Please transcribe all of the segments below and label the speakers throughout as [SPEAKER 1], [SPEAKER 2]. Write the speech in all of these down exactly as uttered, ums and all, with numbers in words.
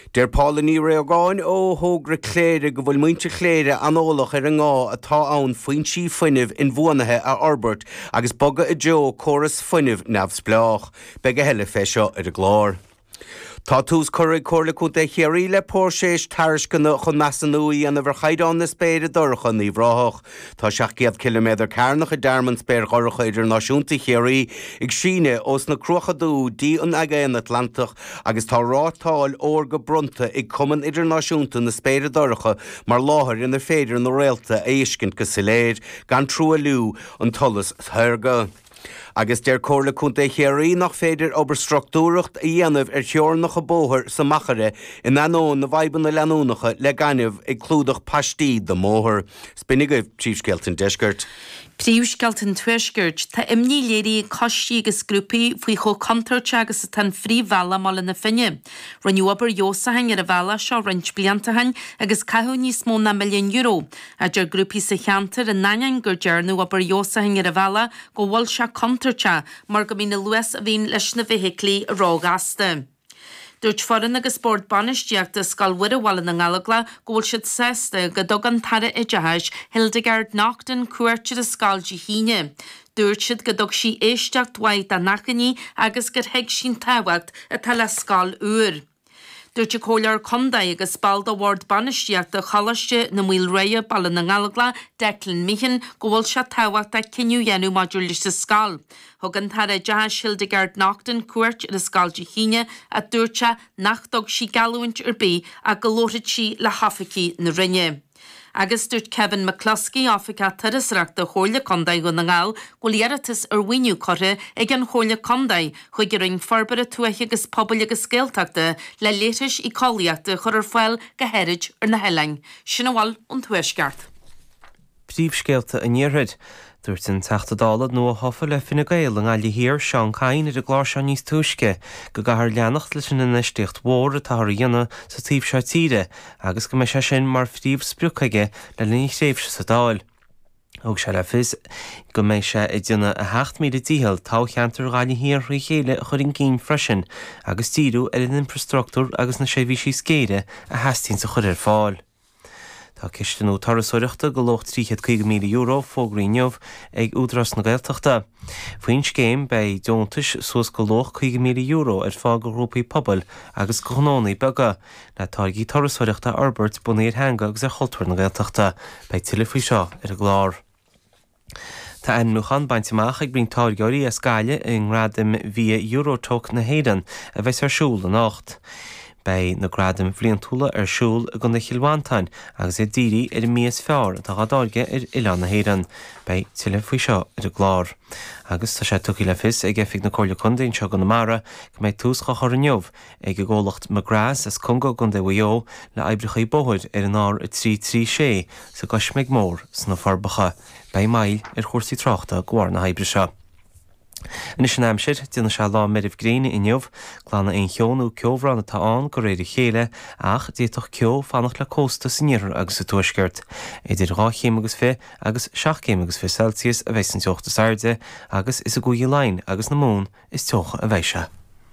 [SPEAKER 1] Der Paulini Reogáin ó thógra cléire go bhfuil muinte cléire anólach ar an ngá atá ann faoin sí fuineh in bhuanathe a Albert agus boga i Joe choras fuineh nefs bleach, beag a heile feisio ar a glár. Tá tús chuirigh cóirla chun de chéirí le póirséis taris gona chun mesanúí ana bhar chaidán na spéire dorcha ní bhráthach. Tá seachtcéad kilometr cairnach a derman spéir gharcha idir náisiúnta chéirí ag síne os na cruachadú dí an aige an Atlantach agus tá rátáil ór go brunta ag cuman idir náisiúnta na spéire dorcha mar láthir inar féidir na réalta a éiscint go siléir gan trú a lú an tolas thurga. Agus der cóirla chunta chéirí nach féidir obair struchtúracht a dhéanamh ar teornach a bóthir sa machare in anón na bhaibban na leanúnacha le ganibh ag clúdach pastí do móthir. Spinnig Príomhscealtainn Deisceart.
[SPEAKER 2] Príomhscealtainn Tuaisceart, tá imní léirí costí agus grúpaí faoi cho contairt agus tan phríomhheala mála na finne. Rinneú obair jósahain ar a bheala seo rint bliantahain agus caithú níos mó na milliún euro. A deir grúpaí sa cheantar in nain gur dearnú obair jósahain ar a bheala go bhfuil se contairt mar go mína luas a bhín leis na bhithiclí rágáasta. Dúirt foran agus sport banisteachta scal widahwala na ngalagla gúil siad sesta go dogan tara i dehais Hildegard Naughton cuairtear a scal de híine. Dúirt siad go dog sí éisteacht waid a nachaní agus gur heag sin táhacht a tal a scal uair. Dúirt a cóilear condaí agus spald award banisteachta chalaiste na mhuil réie balla na ngalagla Declan Meehan go bhfuil se táhacht a ciniú dhéanú maidir leis sa scal. Thugan tar a dehais Hildegard Naughton cuairt ar a scal de híine a dúirte nachdog sí galúint ar bí a golórid sí le hafací na rinne. Agus dúirt Kevin McCluskey África tarasreachta chóirle condaí go na ngáil go léaratas ar bhainiú corre ag an chóirle condaí chuig ar ring farbar a tuaiche agus pobl agus scéalteachta le léitis i cáiliaachta chur ar fáil go heriid ar na helaing. Sin bháil an Tuaisceart.
[SPEAKER 3] Príomhscealta a níorthid. Dúirt an teachtadála nó a thofa le finna gael an gáile hir Seán Cain ar a glár se níos túisce go gahar leannacht leis an inistíocht mhór a tar dhéanana sa tíobh se tíre agus go me se sin mar phríomh spruchaige le líní séimhse sa dáil. Og se le fis go méid se i duna a hecht míad a díhil tá cheantar gáile hir rí chéile a chuirn cín freisin agus tíú ar an infrastruchtúr agus na séhísí scéide a heastín sa chud ar fáil. Tá cistanú tarasóireachta go locht tríchéad chuig míle euro fógraíneamh ag údras na Gaeltachta. Faoin scéim bei diontais suas go loch chuig míle euro ar fá go grúpaí pobl agus go gnónaí bega le táigí tarasóireachta Albert bunaíar hanga agus a chultúir na Gaeltachta bei tuile faoi seo ar a glár. Tá enmúchan bainteach ag bring táirgeoirí a scáile in gradam via Eurotalk na héireann a bheits ar siúl an ácht. Bei na gradam bhliantúla ar siúl a gona Chilhántain agus é dírí ar míos fearr a tádáilge ar Ileán na héireann bei tuile faoi seo ar a glár. Agus tá sé tuí le fis ag gefik na cóirle condainn seo go na mara go méid tús go chorneomh ag go ggólacht magrás as congo gon de bheo le eibrechaí bóid ar an ár a trí trí sé sa goismeid mór sna farbacha bei mail ar chóirsaí tráchta gháir na haibre seo. In is an amsir, dina se lá meribh gréine inniuh, glána ein cheonú ceomhrán atá an go réidir chéile ach déitoch ceo fannach le cósta sníir agus a Tuaisceart. Idir rá chéim agus fé agus seach chéim agus fé Celsius a bheits an teochta sairde agus is a gúi lein agus na mún is teocha a bheise.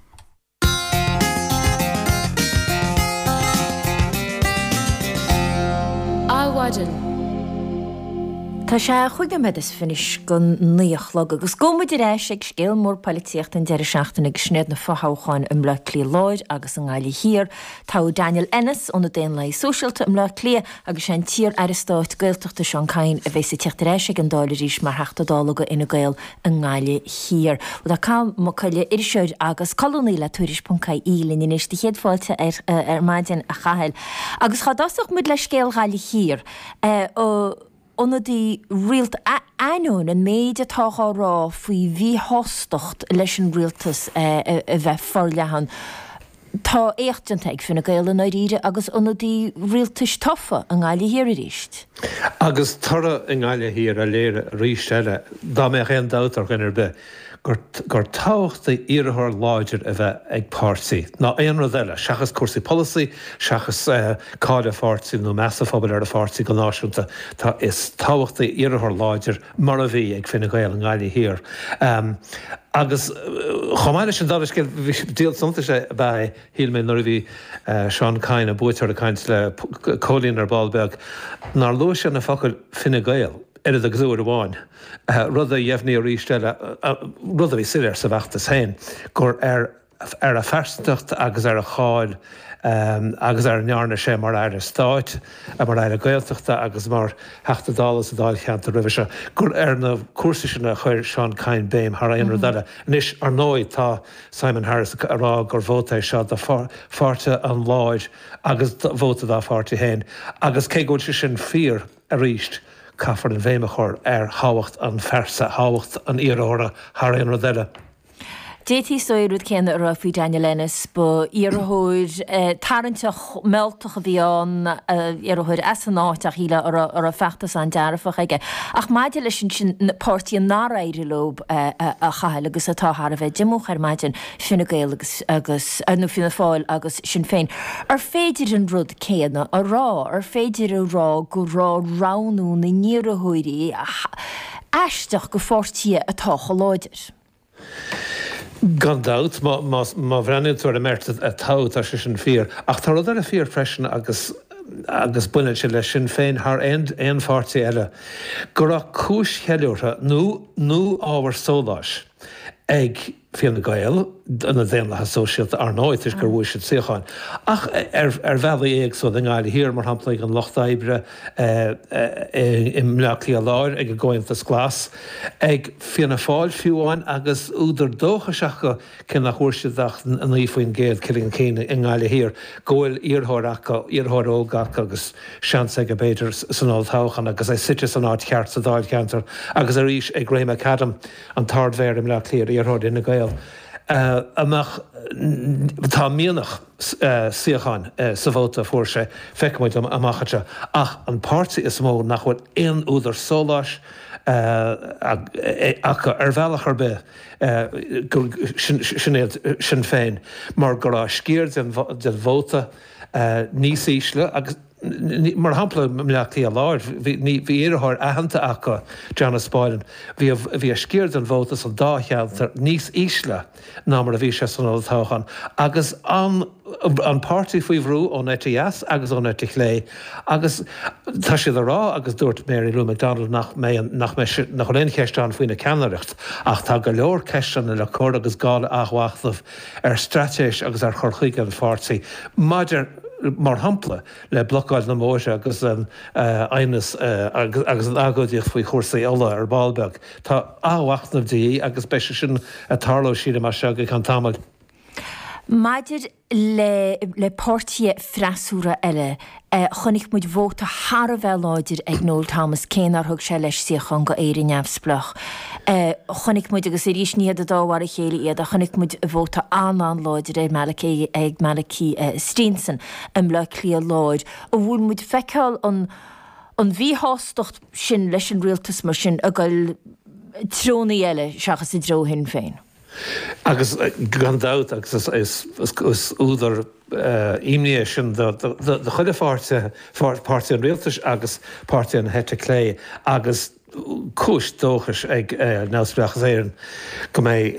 [SPEAKER 4] Áhaidir. Tá sé chuige me is finis go níochlog agus gomuidir éis ag scéal mór políocht an deir seachtain ag snéad na fothcháin im le clí Lloyd agus an gáile hir, tá Daniel Ennis óna déon le sosialta im le clí agus sé tír aristáit Gaeltachta Seán Cain a bheits tíocht éis ag an dála rís mar heachtadálaga ina gael an gáile hir. U dá cá mo caile iriseid agus colúnaí le tuairis.ca ílinn in is de héadfáilte ar ar maidian a chaheil. Agus chadásach mud le scéal gáile hir ó Ona di rialt ainún an méid atáá rá faoi bhí hóstocht leis an rialtas a bheith forlehan. Tá échtanta ag finna gael an áíre agus ona di rialtas tofa an gáile hir a ríist.
[SPEAKER 5] Agus tora an gáile hir a léir ríist eile, dá mé chéan dátar gan ar be. gur táhachtta iarthar láidir a bheith ag pársaí. Ná aon rud eile, seachas cuasaí policy, seachas cáide pársaí nó measafobal ar a pársaí go náisiúnta, tá is táhachtta iarthar láidir mar a bhí ag Fine Gael an gáile hir. Um, agus chomáile sin dá cé díal sunta sé b híl mé nuair a bhí Seán Cain a buútar a caiint le cólín ar Ballbeg, nar luas sin na focail Fine Gael ar a gzúir amháin. Rud a dhéhníí a rísteile rud a bhí siir sa bheachtas hain, gur ar ar a fersteacht agus ar a cháil Um, agus ar nearna sé mar ar a stáit a mar ar a gailteachta agus mar heachtadálas a dáil cheanta rih se gur ar na cuasa sin a chuir Seán Cain béim Har aon ruile. Nis ar nóid tá Simon Harris ará gur bhóta seo de fáte an láid agus bhóta dá fáte héin. Agus cé gúil sin fír a ríist caafar an bhéimechir ar háhacht an fersa, háhacht an iarthóra Har aon ruile.
[SPEAKER 4] J T Soirúd céan a roií Daniel Lennis bu iarthóid tarintach meltach a bhíán iarthóid as an áiteach híle ar a feachtas an dearfach aige. Ach maidir lei sin sin pártaí an náraide lob a chaheil agus atáthar a bheith dimúch ar maidin Fine Gael agus nó Fianna Fáil agus sin féin. Ar féidir an rud céanna a rá, ar féidir a rá go rá ránú na níarthóirí eisteach go fórtaí atá choláidir.
[SPEAKER 5] Gandát má bhreanú tú a mert a tá sé sin fír. Ach tá rud ar a fír freisin agus agus buine se le sin féin th éon fátaí eile. Gur a cúis cheúirtha nó nó ábhar sóláis ag Fine Gael an a déanla associate ar nóid is gur bhúis siáin. Ach ar bhealaí ag so den gáile hir mar hampla an Lochtaibre i mleachlí a láir ag a ggóintas glas ag Fianna Fáil fiúáin agus úidir dócha seacha cin nach chuirseach an ífaoin géad cilling céine in gáile hir ggóil iarthóracha iarthórógacha agus sean ag a béidir san áiltáchan agus é site san áit cheart sa dáil ceantar agus a ríis ag Graham McAdam an tardmhéir im leachlí ar iarthód ina Gael. Uh, amach tá míonach uh, siochan uh, sa bhóta fuair sé feicmid am amachate ach an páirtí is mó nach chuil éon úidir sóláis ach ar bhealach ar be sin féin mar gur á scíir den bhóta níos ísle agus mar hampla mleachtaí a láir, bhí iarthóir ahananta acha Jana Spáilen, bhí a scíir an bhótas an dácheantar níos ísle ná mar a bhí sé san táchan. Agus an an páirtí faoi bhrú ón E T S agus ón E T lé, agus tá siad rá agus dúirt Mary Lou McDonald nach mé nach nach léon ceistán faoine ceannaireacht, ach tá go leor ceistán le cór agus gála áhhaachtamh ar stratéis agus ar chorchaig an fáirtí. Maidir mar hampla le blocáil na móise agus an aonas agus an agóidíoch faoi chósaí eile ar Ballbeg. Tá áhhaachtamhdíí agus be sin a tarló siad mar se go an tamil.
[SPEAKER 4] Maidir le le pórtaí freasúra eile chonig muid bhóta Har a bheith láidir ag Noel Thomas céanar thug sé leis siochan go éirí neamhsplach. Chonig muid agus i rís níad a dáhhar a chéile iad a chonig muid bhóta anán láidir ag Malachi ag Malachi Steenson am le clí a láid a bhfuil muid feiceáil an an bhí hástocht sin leis an rialtas mar sin a goil trónaí eile seachas i dro hin féin.
[SPEAKER 5] Agus gandát agus is údar imní sin de chuide fáte páirtí an rialtas agus páirtí an hete lé agus cúis dóchas ag náspreachas éan go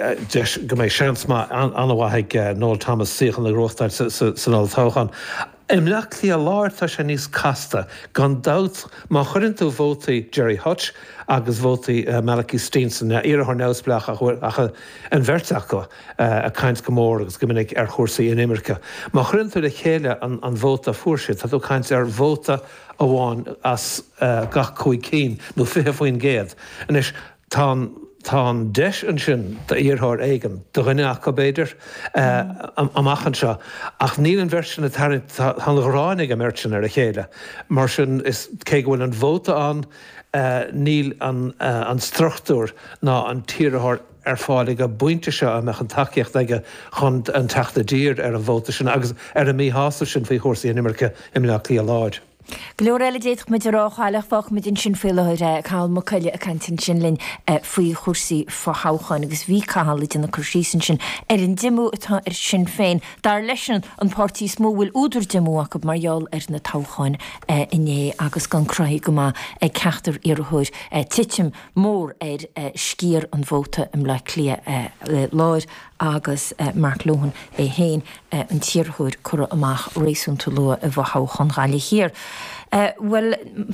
[SPEAKER 5] mé seans má anhhaigh Noel Thomas siochan le rochtáid san áiltáchan. Im leachlí a láir tá sé níos casta gan dat má chuann tú bhótaí Jerry Hutch agus bhótaí uh, Malachi Steenson a iarthar neamhsplach a an bhirteach go a caint go mór agus go minic ar chósaí in Imirce. Má chuann tú le chéile an bhóta fuairse, tá tú caint ar bhóta amháin as uh, gach chuig cín nó fiche faoin géad. Anis tá Tá deis an sin de iarthir éigen do rinne acha béidir amachchan seo ach níl an bheirt sin a than ránig a mersin ar a chéile. Mar sin is cé bhfuil an bhóta an níl an struchtúr ná an tíorthir ar fáil a buinte seo a meach an takeíocht aige chun an teachta dír ar an bhóta sin agus ar a mí hása sin faoi chósaí in Imirce im leachlí a láid.
[SPEAKER 4] Glóréile déach me rááach fach me din sin fiile cáil mo chuile a cantin sin linn faoi chósaí forthchan agus bhí cála duna chusísan sin ar an dimú atá ar sin féin. Dar leisin an pártí smó bhfuil úidir dimúach go marall ar na táchain inné agus gan croí go má ag ceachtar iarthúid tiitim mór ar scír an bhóta im le clia láir agus Mark Lohan é héin an tíorthúid chur amach rééisúnta lua a bhthchan gáile hir. Uh, well,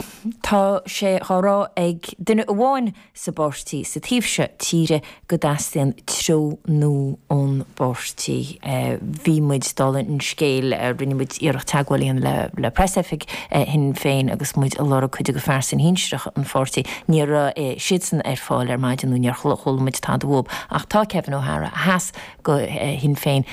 [SPEAKER 4] tá sé chorá ag duine bháin sa bortí sa tíobse tíre go dastain tro nó ón bortí. Bhí muid dála an scéil rinne muid iarach teagháilíonn le, le presafik uh, hin féin agus muid a lára chuide go fear san hinstreach an fortí. Ní ra uh, siadsan ar fáil ar maidin nú near cholachuil tá dhób ach tá Kevin O'Hara has go uh, hin féin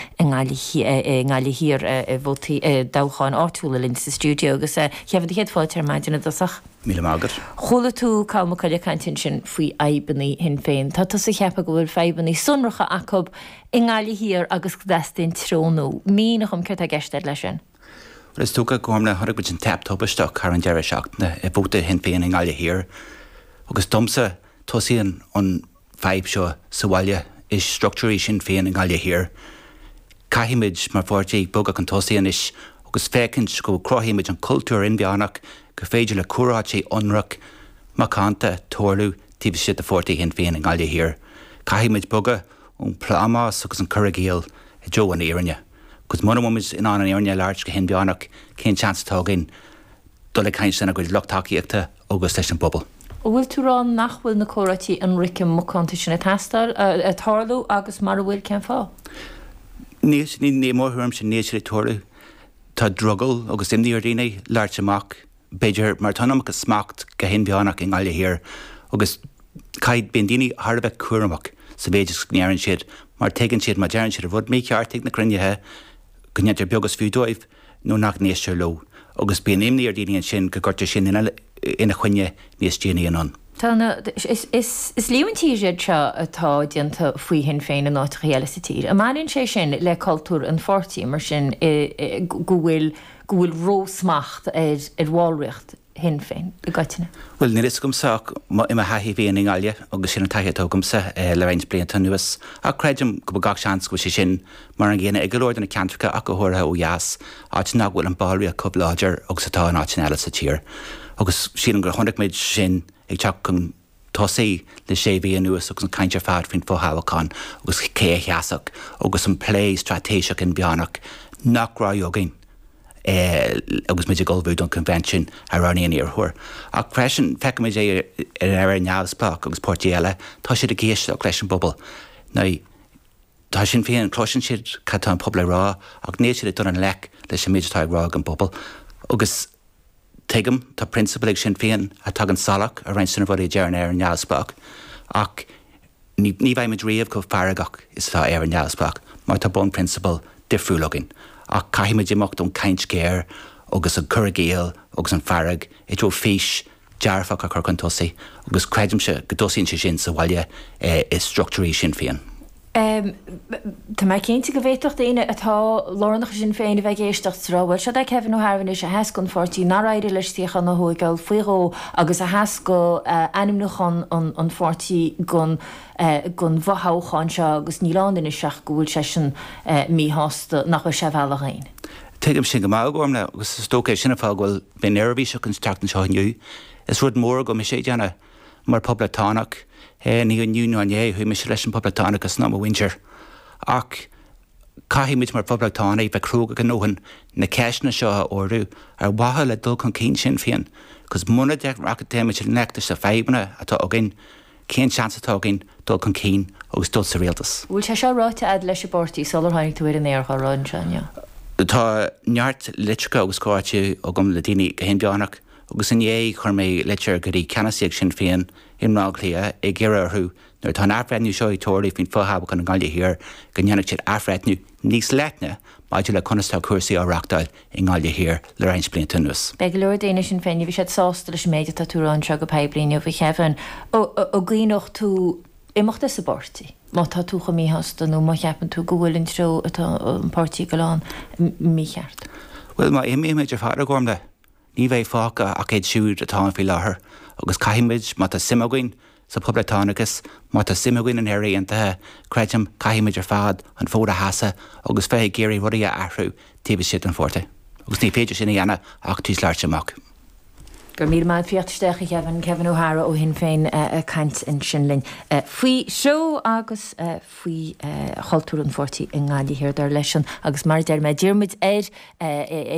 [SPEAKER 4] ngáile hir bhótaí dácháin áitiúla linn sa stúdio agus uh, Kevin héad fáil ar maidin a dosach.
[SPEAKER 6] Míle mágad.
[SPEAKER 4] Chola tú calma chuile cantin sin faoi aibannaí hin féin. Tá sa cheappa go bhfuil febannaí sunracha acob i ngáile hir agus go dastain trónú. Mí nach chum ceart a gceiste lei sin.
[SPEAKER 6] Well, is tóga gomna thug bud an taptópasteach chu an deire seachtainna i bhóta hin féin i ngáile hir. Agus domsa tosíonn an feib seo sa bhaile is structúí sin féin i ngáile hir. Caithimid mar fórtaí bogach an tosíonn is agus fécinint go crothimid an cultúr in beannach go féidir le cuaráid onrach macánta tóirlú tíbh siad a fórtaí hin féin in gáile hir. Caithimid boga ón plámás agus an curragéal i dó an éirinne. Gus monamid in an éirinne láirt go hin beannach cén seanstágainn dul le caint sanna go lochtaíochta agus leis an bobal.
[SPEAKER 4] Bhfuil tú rán nachhfuil na córatí an ricim macánta sin a tastal a tárlú agus mar bhfuil cean fá?
[SPEAKER 6] Níos ní ní mórthúm sin níos le tóirlú. Tá druggal agus imní ar daine láirt amach beidir mar tanam go smacht go hin beannach in gáile hir agus caiid ben daoine tharbheith cuaramach sa bhéidir gnéarann siad mar tegann siad mar dearann siad a bhd mé ceartaigh na crunnethe go neidir beaggus fiú dóibh nó nach níos teir lo agus ben imní ar daine sin go gurte sin ina chuine níos déine an.
[SPEAKER 4] Tána is is is líhaintíiad seo atá dianta faoi hin féin an áit réala sa tír. A máinn sé sin le cultúr an fortí mar sin go bhfuil go bhfuil rósmacht ar ar bháilreacht hin féin i gaiitina.
[SPEAKER 6] Well, ní is gomsach ima haithí bhíon in gáile agus sin an taithetógamsa le réins blianta nuas a creidem go bh gach seans go sé sin mar an ggéine ag go leir na ceantracha a go thuirtha ó jaas áit nach bhfuil an báilí a cub láidir agus atá an áitin eile sa tír. Agus sin an gur tháinig méid sin ag teach chun tosaí le sé bhí nuas agus an caintear fad faoin fóthabhacán agus cé cheasach agus an plé stratéiseach in beannach nach rá jogainn agus méidir golbhúd an convention a raníon iarthúir. A cresin fecha méid é ar ar neamhspach agus pórtí eile tá siad a géisteach leis an bobal. Ná tá sin féon cloisin siad cattá an pobla rá ach néad siad don an lec leis an méidirtá rá an bobal. Agus Tegam tá principal sin féin a tag an salach a rein sin bhd é dearan ar an neamhspach ach ní bhaid mid riamh go faragach is tá ar an neamhspach mar tá bon principal difriúlagin ach caiimiid imeach don caint céir agus an curragéal agus an farag i dro fís dearfach a chucan tosaí agus creidim se go dosíonn sé sin sa bhaile is structúí sin féin.
[SPEAKER 4] Um, Tá mai cinnta go bhéitocht daine atá lánach sin féin a bheith géisteach ráhfuil se Kevin O'Hara is a heas gon fortí ná éidir leistíochan na thuigáil faoiró agus a heas go animnúchan an fortí gon gon bhatháchan se agus níláin is seach go bhfuil se sin mí hásta nach chu se bhela réin.
[SPEAKER 6] Tuigim sin go mágormna agus tócéh sinna fáil bhfuil ben nervhí se an teachtain seo inniu. Is rud mór go me sé deanna mar poblatánach ní an nniu an é chu me leis an poblatánach as ná a winter. Ach caithimid mar poblatána bheith cróga go nóhan na ceisna seo a orú ar wathe le dul chun cín sin féin, cos muna de acadéimiid nectar sa febanna atá agin cén seansatá agin dul chun cín agus dul sa réaltas.
[SPEAKER 4] Bhfuil se seo ráte ad leis bortí solar hánig tú an éar ráin seo.
[SPEAKER 6] Tá neart litrica agus cáirte ó gom le daoine go hen beannach agus in é chur mé litir go dtí ceannaíag sin féin imná lia ag ggéarthú nuair tá afreitnú seo tóirí fin fóthab chun an gáile hir go nneanach siad afreitnú níos leitne maidir le conastá cuasaí áreachtáil i gáile hir le réins blianta nuas.
[SPEAKER 4] Be go leir daine sin féin bhí sé sásta leis méide tá túrán se go pebliine bhí chefann ó gcuoch tú imachta sa bortí. Má tá tú go míhasta nó má cheapan tú gohfuilinn tro atá an pártí goán mí cheart.
[SPEAKER 6] Well má imí méidir far gom le ní bheith fáca a céad siúd atá fi láthair, agus caiimiid má tá simagain sa poblatánagus má tá simagain an airí antathe creidem caiimiid ar fad an fóda hasasa agus fé géirí ruí a ahrú tíbh siad an fórta. Agus ní féidir sinna dhéana ach tús leart amach.
[SPEAKER 4] Gur mí má fiochtteach cehan Kevin O'Hara ó hin féin a cant in sinlinn. Fuoi seo agus faoi choultúr an fórtaí in gáilí hir dar leisin agus mar deir me ddíirmid éir